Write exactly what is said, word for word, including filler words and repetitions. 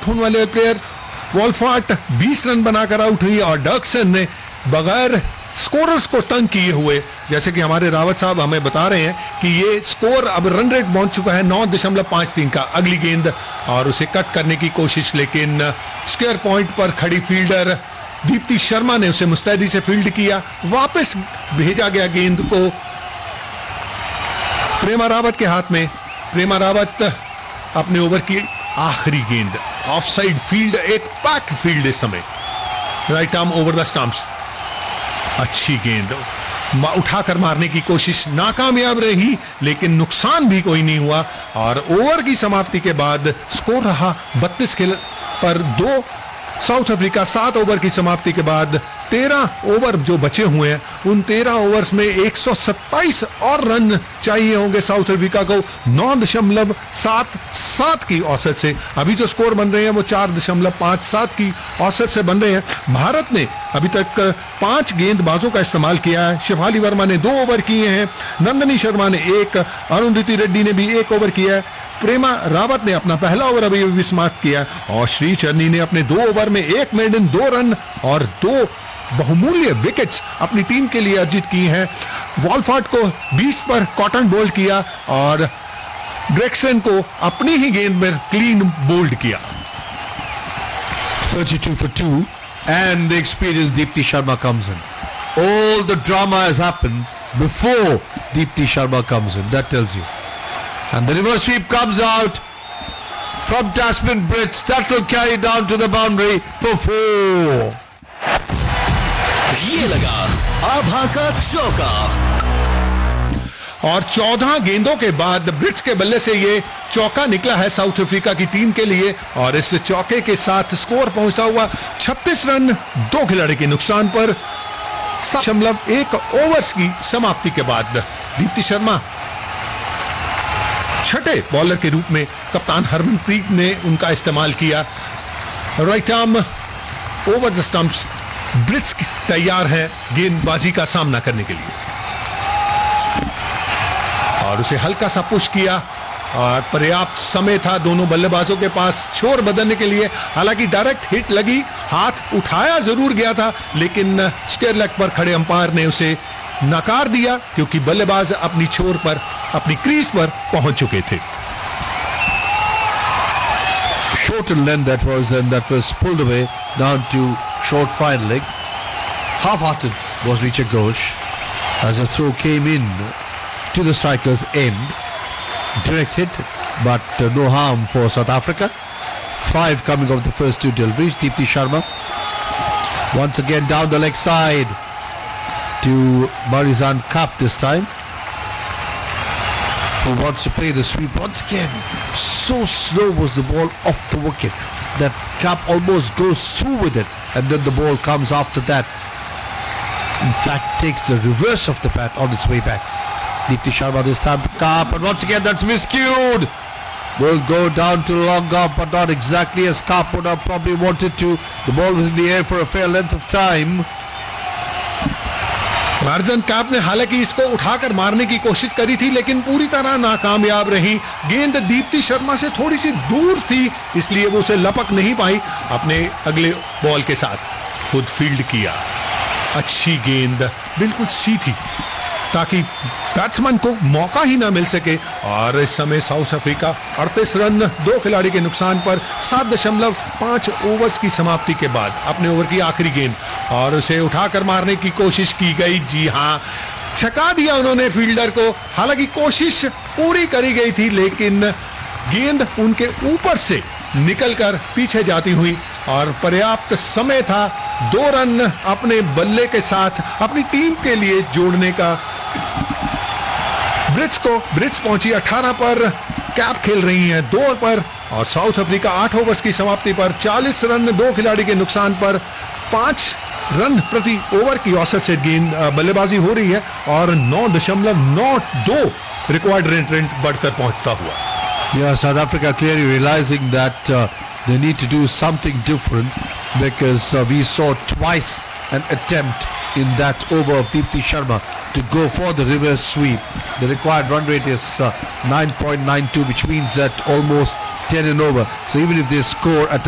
Out होने वाले player वॉल्फार्ट बीस रन बनाकर आउट हुई और डर्कसन ने बगैर स्कोरर्स को तंग किए हुए, जैसे कि हमारे रावत साहब हमें बता रहे हैं कि ये स्कोर अब रन रेट पहुंच चुका है नौ दशमलव पाँच तीन का। अगली गेंद और उसे कट करने की कोशिश, लेकिन स्क्वायर पॉइंट पर खड़ी फील्डर दीप्ति शर्मा ने उसे मुस्तैदी से फील्ड किया। वापस भेजा गया गेंद को प्रेमा रावत के हाथ में। प्रेमा रावत अपने ओवर की आखिरी गेंद ऑफ साइड फील्ड, एक पैक फील्ड इस समय, right arm over the stumps. अच्छी गेंद उठाकर मारने की कोशिश नाकामयाब रही, लेकिन नुकसान भी कोई नहीं हुआ और ओवर की समाप्ति के बाद स्कोर रहा बत्तीस खेल पर दो। साउथ अफ्रीका सात ओवर की समाप्ति के बाद तेरह ओवर जो बचे हुए हैं, उन तेरह ओवर्स में एक सौ सत्ताईस और रन चाहिए होंगे साउथ अफ्रीका को नौ दशमलव सात सात की औसत से। अभी जो स्कोर बन रहे हैं वो चार दशमलव पाँच सात की औसत से बन रहे हैं। भारत ने अभी तक पांच गेंदबाजों का इस्तेमाल किया है। शिफाली वर्मा ने दो ओवर किए हैं, नंदनी शर्मा ने एक, अरुंधति रेड्डी ने भी एक ओवर किया है, प्रेमा रावत ने अपना पहला ओवर अभी अभी समाप्त किया और श्री चरनी ने अपने दो ओवर में एक मेडन, दो रन और दो बहुमूल्य विकेट्स अपनी टीम के लिए अर्जित की हैं। वॉल्फार्ट को बीस पर कॉटन बोल्ड किया और ग्रेगसन को अपनी ही गेंद में क्लीन बोल्ड किया। thirty-two for two and the experienced Deepti Sharma comes in. All the drama has happened before Deepti Sharma comes in. That tells you. And the reverse sweep comes out from Tasman Brits. That will carry down to the boundary for four. ये लगा आभा का चौका और चौदह गेंदों के बाद Brits के बल्ले से ये चौका निकला है साउथ अफ्रीका की टीम के लिए और इस चौके के साथ स्कोर पहुंचता हुआ छत्तीस रन दो खिलाड़ी के नुकसान पर सात दशमलव एक ओवर्स की समाप्ति के बाद दीप्ति शर्मा छठे बॉलर के रूप में कप्तान हरमनप्रीत ने उनका इस्तेमाल किया। Right arm over the stumps, Brits तैयार है गेंदबाजी का सामना करने के लिए और उसे हल्का सा पुश किया और पर्याप्त समय था दोनों बल्लेबाजों के पास छोर बदलने के लिए। हालांकि डायरेक्ट हिट लगी, हाथ उठाया जरूर गया था, लेकिन स्क्वायर लेग पर खड़े अंपायर ने उसे नकार दिया क्योंकि बल्लेबाज अपनी छोर पर, अपनी क्रीज पर पहुंच चुके थे। Short in length that was, and that was pulled away down to short fine leg. Half-hearted was Richard Ghosh as a throw came in to the striker's end. Direct hit, but uh, no harm for South Africa. Five coming off the first two deliveries. Deepti Sharma once again down the leg side to Marizan Kaap this time, who wants to play the sweep once again. So slow was the ball off the wicket that Kaap almost goes through with it, and then the ball comes after that. In fact, takes the reverse of the bat on its way back. Deepti Sharma this time, Kaap, and once again that's miscued. Will go down to long off, but not exactly as Kaap would have probably wanted to. The ball was in the air for a fair length of time. मार्जन काप ने हालांकि इसको उठाकर मारने की कोशिश करी थी, लेकिन पूरी तरह नाकामयाब रही। गेंद दीप्ति शर्मा से थोड़ी सी दूर थी, इसलिए वो उसे लपक नहीं पाई। अपने अगले बॉल के साथ खुद फील्ड किया। अच्छी गेंद, बिल्कुल सीधी, ताकि बैट्समैन को मौका ही ना मिल सके। और इस समय साउथ अफ्रीका अड़तीस रन दो खिलाड़ी के नुकसान पर सात दशमलव पाँच ओवर्स की समाप्ति के बाद अपने ओवर की आखिरी गेंद और उसे उठाकर मारने की कोशिश की गई। जी हाँ, छका दिया उन्होंने फील्डर को। हालांकि कोशिश पूरी करी गई थी, लेकिन गेंद उनके ऊपर से निकलकर पीछे जाती हुई और पर्याप्त समय था दो रन अपने बल्ले के साथ अपनी टीम के लिए जोड़ने का। ब्रिट्स को ब्रिट्स पहुंची अठारह पर, कैप खेल रही हैं दो पर और साउथ अफ्रीका आठ ओवर्स की समाप्ति पर चालीस रन दो खिलाड़ी के नुकसान पर पांच रन प्रति ओवर की औसत से गेंद बल्लेबाजी हो रही है और नौ दशमलव नौ दो रिक्वायर्ड रन रेट बढ़कर पहुंचता हुआ। Yeah, South Africa clearly realizing that uh, they need to do something different because uh, we saw twice an attempt in that over of Deepti Sharma to go for the reverse sweep. The required run rate is uh, nine point nine two, which means that almost ten and over. So even if they score at